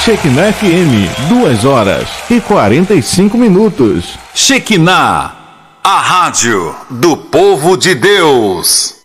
Shekinah FM, 2h45. Shekinah, a rádio do povo de Deus.